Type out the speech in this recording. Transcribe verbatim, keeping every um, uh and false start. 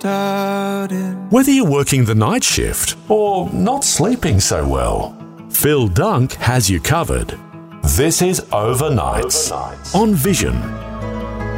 started. Whether you're working the night shift or not sleeping so well, Phil Dunk has you covered. This is Overnights on Vision.